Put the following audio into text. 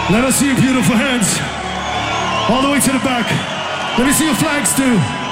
Let us see your beautiful hands. All the way to the back. Let me see your flags too.